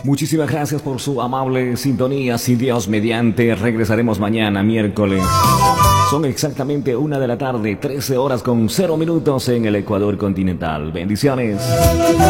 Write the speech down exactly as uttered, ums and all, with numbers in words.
Muchísimas gracias por su amable sintonía. Si Dios mediante, regresaremos mañana, miércoles. Son exactamente una de la tarde, trece horas con cero minutos en el Ecuador continental. Bendiciones.